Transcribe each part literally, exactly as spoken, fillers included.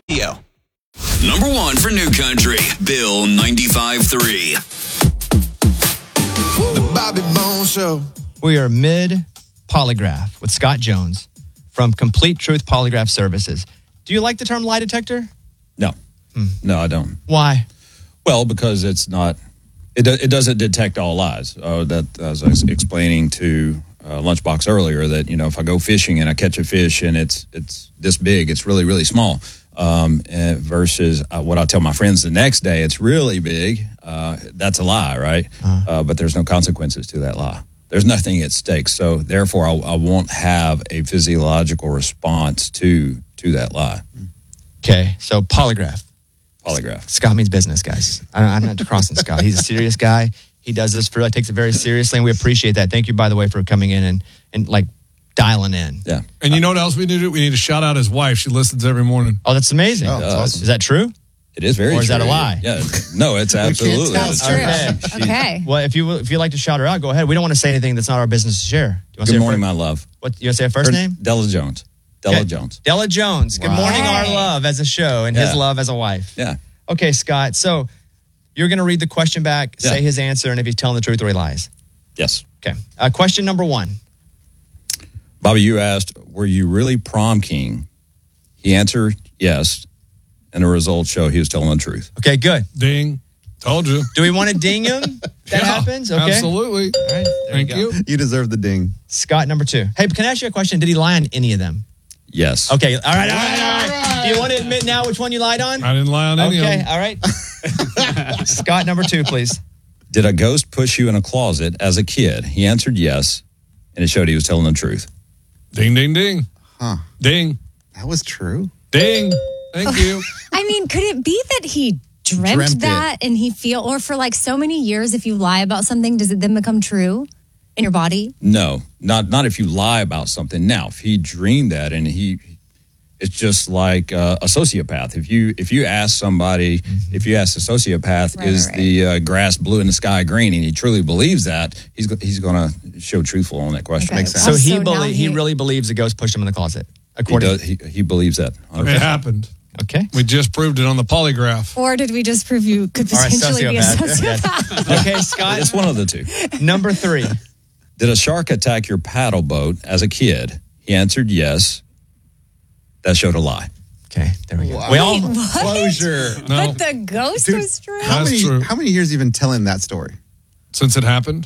Number one for New Country, Bill ninety-five three. The Bobby Bones Show. We are mid polygraph with Scott Jones from Complete Truth Polygraph Services. Do you like the term lie detector? No. Hmm. No, I don't. Why? Well, because it's not, it, do, it doesn't detect all lies. Uh, that, as I was explaining to uh, Lunchbox earlier, that, you know, if I go fishing and I catch a fish and it's it's this big, it's really, really small. Um, uh, versus uh, what I tell my friends the next day, it's really big. Uh, that's a lie, right? Uh-huh. Uh, but there's no consequences to that lie. There's nothing at stake. So therefore, I, I won't have a physiological response to to that lie. Okay, so polygraph. Polygraph. Scott Scott means business, guys. I, I'm not crossing Scott. He's a serious guy. He does this for, takes it very seriously, and we appreciate that. Thank you, by the way, for coming in and, and like, dialing in. Yeah. And you know what else we need to do? We need to shout out his wife. She listens every morning. Oh, that's amazing. Oh, that's awesome. Is that true? It is very Or is true. that a lie? Yeah. No, it's absolutely. That's true. Okay. Okay. Well, if you if you like to shout her out, go ahead. We don't want to say anything that's not our business to share. Do you want to Good say her morning, fir- my love. What, you want to say her first Her- name? Della Jones. Della Okay. Jones. Della Jones. Good Wow. morning, our Hey. love as a show and Yeah. his love as a wife. Yeah. Okay, Scott. So you're going to read the question back, Yeah. say his answer, and if he's telling the truth or he lies. Yes. Okay. Uh, question number one. Bobby, you asked, were you really prom king? He answered yes, and the results show he was telling the truth. Okay, good. Ding. Told you. Do we want to ding him? That Yeah, happens? Okay. Absolutely. All right. There Thank you. you. go. You deserve the ding. Scott, number two. Hey, can I ask you a question? Did he lie on any of them? Yes. Okay. All right. All right. All right. Do you want to admit now which one you lied on? I didn't lie on any Okay. of them. All right. Scott, number two, please. Did a ghost push you in a closet as a kid? He answered yes, and it showed he was telling the truth. Ding, ding, ding. Huh. Ding. That was true. Ding. Thank you. I mean, could it be that he dreamt, Dreamt that and he feel, or for like so many years, if you lie about something, does it then become true in your body? No, not not if you lie about something. Now, if he dreamed that and he, it's just like uh, a sociopath. If you if you ask somebody, mm-hmm. if you ask a sociopath, Right, is right. the uh, grass blue and the sky green, and he truly believes that, he's go- he's going to show truthful on that question. Okay. Makes sense. So Oh, he so now belie- he he- really believes the ghost pushed him in the closet. He, According. does, he, he believes that. It happened. Okay. We just proved it on the polygraph. Or did we just prove you could All right, potentially be a sociopath. sociopath? Okay, Scott. It's one of the two. Number three. Did a shark attack your paddle boat as a kid? He answered yes. That showed a lie. Okay, there we go. Wow. We all. Wait, what? Closure. No. But the ghost Dude, was true? How That's many, true. how many years have you been telling that story? Since it happened.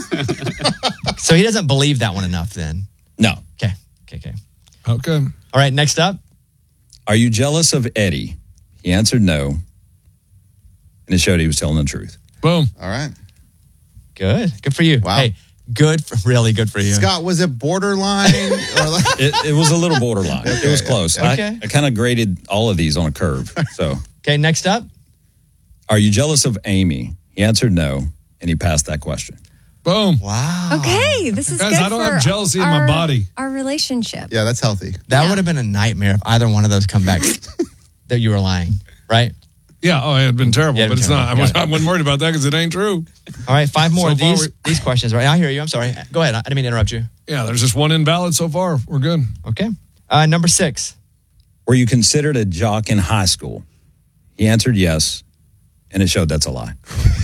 So he doesn't believe that one enough then. No. Okay. Okay. Okay. Okay. All right. Next up. Are you jealous of Eddie? He answered no. And it showed he was telling the truth. Boom. All right. Good. Good for you. Wow. Hey, good. For, really good for you. Scott, was it borderline? or like, It, it was a little borderline. It was close. Okay. I, I kind of graded all of these on a curve. So, Okay. Next up. are you jealous of Amy? He answered no, and he passed that question. Boom. Wow. Okay, this is Guys, good I don't for have jealousy in my our- body. Our relationship. yeah, that's healthy. That Yeah. would have been a nightmare if either one of those come back that you were lying. Right. Yeah. Oh, it had been terrible, Yeah, it'd but been it's not. I, terrible. was, Got it. I wasn't worried about that because it ain't true. All right. Five more So of far these we- these questions. Right. I hear you. I'm sorry. Go ahead. I didn't mean to interrupt you. Yeah, there's just one invalid so far. We're good. Okay. Uh, number six. Were you considered a jock in high school? He answered yes, and it showed that's a lie.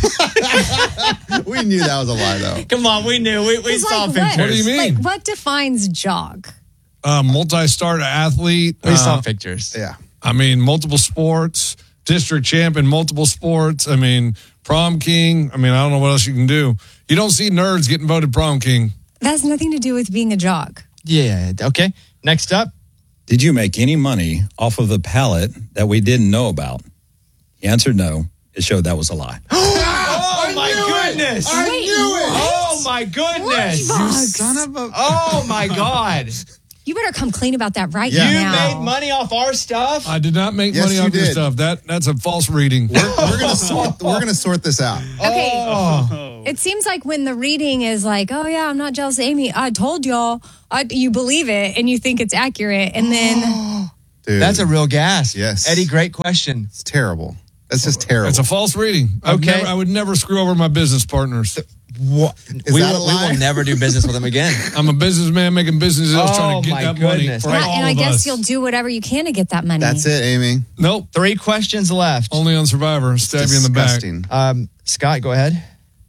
We knew that was a lie, though. Come on. We knew. We, we It's saw like, pictures. what, What do you mean? Like, what defines jog? Uh, multi-star athlete. We uh, saw pictures. Yeah. I mean, multiple sports, district champ in multiple sports. I mean, prom king. I mean, I don't know what else you can do. You don't see nerds getting voted prom king. That has nothing to do with being a jog. Yeah. Okay. Next up. Did you make any money off of the pallet that we didn't know about? He answered no. It showed that was a lie. Oh my goodness! I Wait, knew it. Oh my goodness! Lunchbox. Son of a. Oh my God! You better come clean about that right Yeah. You now. made money off our stuff. I did not make Yes, money you off your did. stuff. That that's a false reading. We're, we're gonna sort. We're gonna sort this out. Okay. Oh. It seems like when the reading is like, oh yeah, I'm not jealous of Amy. I told y'all. I, you believe it and you think it's accurate. And then Dude, That's a real gas. Yes. Eddie, great question. It's terrible. That's just terrible. It's a false reading. I'd Okay. never- I would never screw over my business partners. What? Is we, that will, a we lie? will never do business with him again. I'm a businessman making business deals Oh, trying to get my that money goodness. for Yeah, all and I of guess us. you'll do whatever you can to get that money. That's it, Amy. Nope. Three questions left. Only on Survivor. Stab you in the back. Disgusting. Um, Scott, go ahead.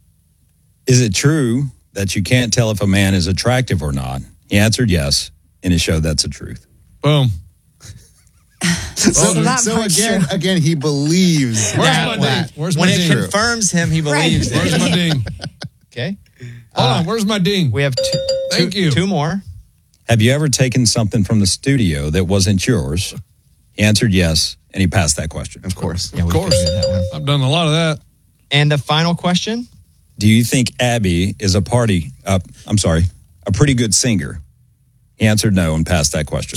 Is it true that you can't tell if a man is attractive or not? He answered yes, and it showed that's the truth. Boom. So, So that so part's again, true. again, he believes Where's that. my that. ding? Where's When my it ding? confirms him, he believes Where's it. my ding? Okay. Hold on. Where's my ding? We have two, Thank two, you. two more. Have you ever taken something from the studio that wasn't yours? He answered yes, and he passed that question. Of course. Yeah, we Of course. figured that one. I've done a lot of that. And the final question. Do you think Abby is a party? Uh, I'm sorry, a pretty good singer? He answered no and passed that question.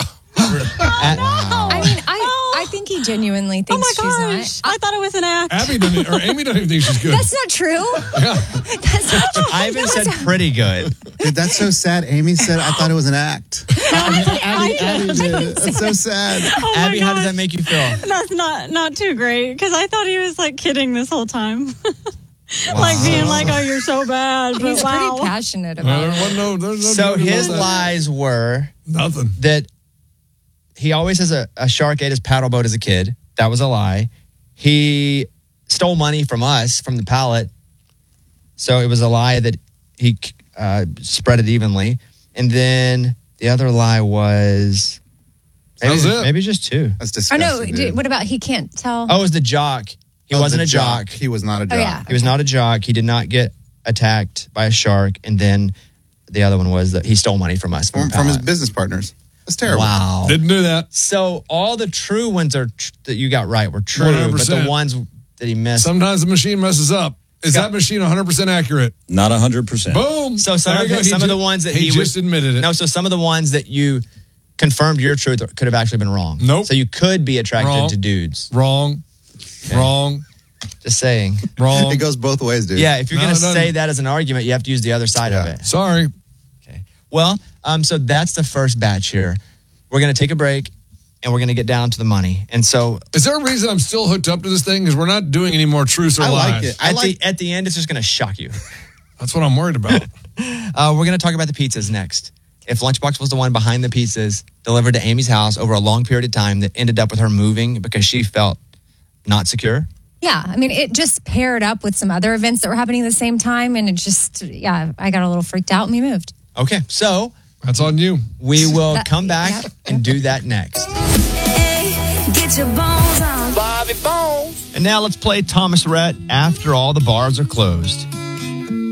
At- I mean, I, I think he genuinely thinks Oh my she's gosh. not. I thought it was an act. Abby doesn't, or Amy doesn't even think she's good. That's not true. That's not true. I even said That's- pretty good. Dude, that's so sad. Amy said, I thought it was an act. Abby, Abby did. That's so sad. Oh my Abby, how does gosh. that make you feel? That's not not too great because I thought he was like kidding this whole time. Like being like, "Oh, you're so bad," but He's wow. pretty passionate No, about there it. wasn't no, there's no So joke his about that. lies were Nothing. that he always has a, a shark ate his paddle boat as a kid. That was a lie. He stole money from us from the pallet. So it was a lie that he uh, spread it evenly. And then the other lie was maybe, That was it. maybe just two. That's Oh disgusting. no! dude. Dude, what about he can't tell? Oh, it was the jock. He Oh, wasn't the a jock. He was not a jock. Oh, yeah. He was not a jock. He did not get attacked by a shark. And then the other one was that he stole money from us. From, From, the from his pallet. business partners. That's terrible. Wow. Didn't do that. So all the true ones are tr- that you got right were true, one hundred but percent. the ones that he missed. Sometimes the machine messes up. Is Scott- that machine one hundred percent accurate? Not one hundred percent. Boom. so some There of you the, go. He some of the ju- ones that he, he, just would, admitted it. no, so some of the ones that you confirmed your truth could have actually been wrong. Nope. So you could be attracted Wrong. to dudes. Wrong. Wrong. Just saying. Wrong. It goes both ways, dude. Yeah, if you're No, going it to doesn't. say that as an argument, you have to use the other side of Yeah. it. Sorry. Okay. Well, um, so that's the first batch here. We're going to take a break and we're going to get down to the money. And so Is there a reason I'm still hooked up to this thing? Because we're not doing any more truths or I lies. like it. I at, like the, at the end, it's just going to shock you. That's what I'm worried about. Uh, we're going to talk about the pizzas next. If Lunchbox was the one behind the pizzas delivered to Amy's house over a long period of time that ended up with her moving because she felt not secure. Yeah, I mean, it just paired up with some other events that were happening at the same time, and it just, yeah, I got a little freaked out and we moved. Okay, so That's on you. we will That- come back yeah. and do that next. Get your bones on. And now let's play Thomas Rhett after all the bars are closed.